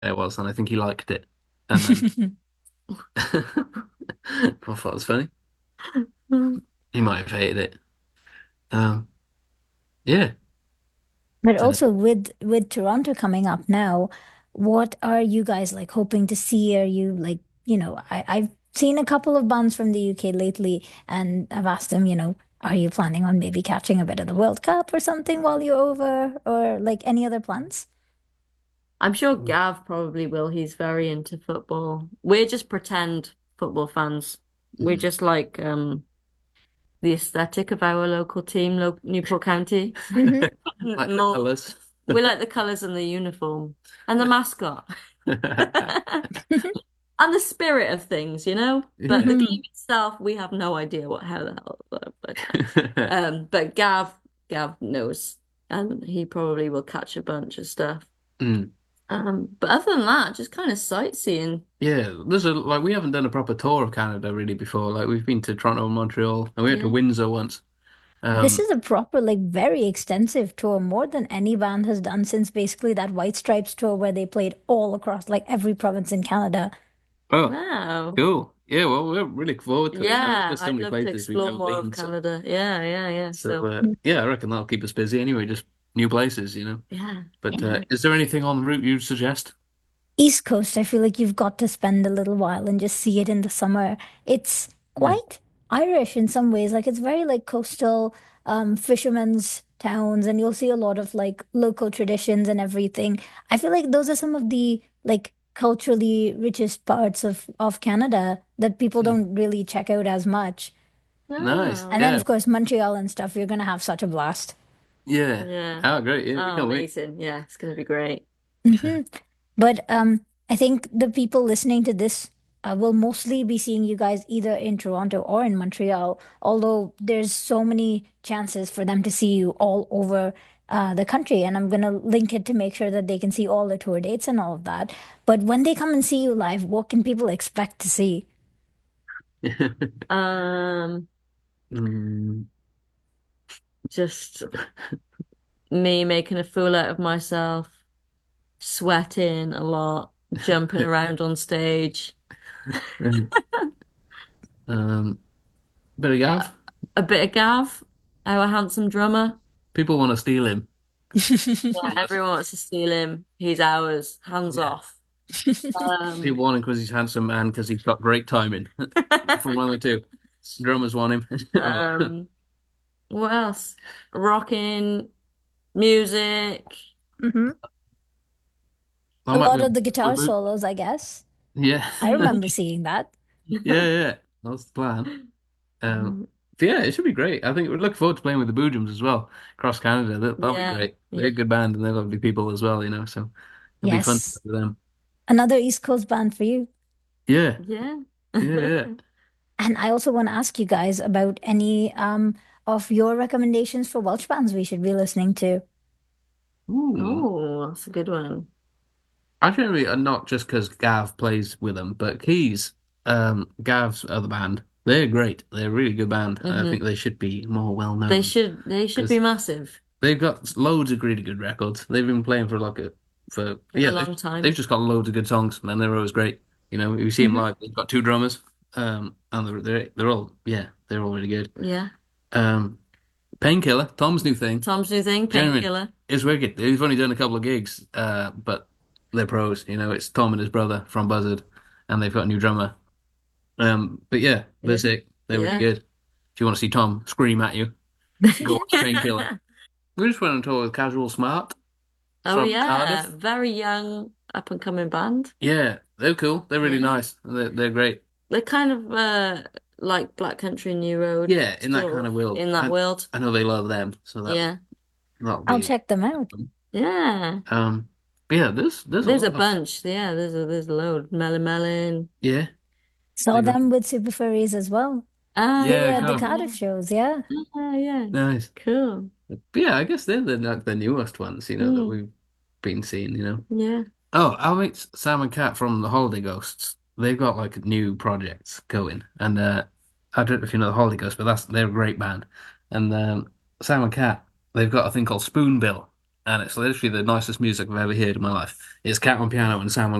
it was, and I think he liked it. And then I thought it was funny. He might have hated it. Um, yeah. But Dunno. also with Toronto coming up now, what are you guys like hoping to see? Are you like, I've seen a couple of bands from the UK lately, and I've asked them, are you planning on maybe catching a bit of the World Cup or something while you're over, or like any other plans? I'm sure Gav probably will. He's very into football. We're just pretend football fans. We Mm. just like the aesthetic of our local team, lo Newport County. Hmm. Like the More, colours. we like the colours and the uniform and the mascot and the spirit of things, you know? But the Yeah. game itself, we have no idea what how the hell. But Gav knows, and he probably will catch a bunch of stuff. Mm. But other than that, just kind of sightseeing. Yeah, there's a like we haven't done a proper tour of Canada really before. Like we've been to Toronto and Montreal, and we went to Yeah. Windsor once. This Um, is a proper, like, very extensive tour, more than any band has done since basically that White Stripes tour where they played all across like every province in Canada. oh, Wow. cool. Yeah, well, we're really looking forward to it. You know, Yeah, there's so I'd many love to places we've explore never more of been. So, Canada. Yeah, yeah, yeah. so So, yeah, I reckon that'll keep us busy anyway. Just new places, you know. yeah, But yeah. is there anything on the route you'd suggest? East Coast, I feel like you've got to spend a little while and just see it in the summer. It's Mm. quite Irish in some ways. Like it's very like coastal, fishermen's towns, and you'll see a lot of like local traditions and everything. I feel like those are some of the like culturally richest parts of Canada that people Mm. don't really check out as much. Nice. And Oh, then Yeah. of course Montreal and stuff, you're gonna have such a blast. Yeah. yeah. Oh, great. Yeah, we Oh, can't wait. amazing. Yeah, it's gonna be great. Hmm. But I think the people listening to this will mostly be seeing you guys either in Toronto or in Montreal, although there's so many chances for them to see you all over the country. And I'm going to link it to make sure that they can see all the tour dates and all of that. But when they come and see you live, what can people expect to see? Um, Mm. just me making a fool out of myself, sweating a lot, jumping around on stage, Um, bit of uh, Gav. a bit of Gav, our handsome drummer. People want to steal him. Yeah, everyone wants to steal him. He's ours. Hands Yeah. off. People Um, want him because he's handsome and because he's got great timing. From one of the two. Drummers want him. um, what else? Rocking music. I Hmm. A might be lot a of the guitar boot. solos, I guess. Yeah. I remember seeing that. Yeah, yeah. That's the plan. Um, but yeah, it should be great. I think we're looking forward to playing with the Boojums as well across Canada. That'll be Yeah, great. They're yeah, a good band and they're lovely people as well, you know, so it'll be fun to play Yes. with them. Another East Coast band for you. Yeah, yeah. yeah, yeah. And I also want to ask you guys about any of your recommendations for Welsh bands we should be listening to. Ooh. Oh, that's a good one. I generally not just because Gav plays with them, but Keys, Gav's other band, they're great. They're a really good band. I think Hmm. they should be more well They known should they should be because massive they've got loads of really good records. They've been playing for like a for for a yeah, long they've time. just got loads of good songs, and they're always great. You know, if you see them Hmm. live, they've got two drummers, and they're all yeah, they're all really good. Yeah. Um, Painkiller, Tom's new thing, Tom's new thing, genuine, Painkiller. is wicked. They've only done a couple of gigs, but they're pros. You know, it's Tom and his brother from Buzzard, and they've got a new drummer. But yeah, they're Yeah. sick. They're really Yeah. good. If you want to see Tom scream at you, go watch Painkiller. We just went on tour with Casual Smart Oh from yeah, Cardiff. very young, up and coming band. Yeah, they're cool. They're really Yeah. nice. They're great. They're kind of like Black Country New Road, Yeah, in that sort kind of of world. in that world. I know they love them, so Yeah. that'll I'll be check them out. fun. Yeah. But yeah, there's a There's a lot of bunch. Yeah, there's a load. Melon Melon. yeah. Saw They got them with Super Furries as well. Ah, They were yeah, at the yeah, cool. Cardiff yeah. shows, yeah. Ah, yeah. Nice. Cool. But yeah, I guess they're like the newest ones, you know, that Mm, we've been seeing, you know. yeah. Oh, our mates Sam and Cat from the Holiday Ghosts. They've got like new projects going, and I don't know if you know the Holiday Ghosts, but they're a great band. And Sam and Cat, they've got a thing called Spoonbill. and it's literally the nicest music I've ever heard in my life. It's Cat on Piano and Sam